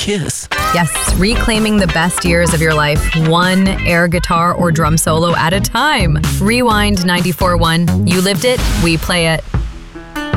Kiss. Yes, reclaiming the best years of your life, one air guitar or drum solo at a time. Rewind 94.1. You lived it, we play it.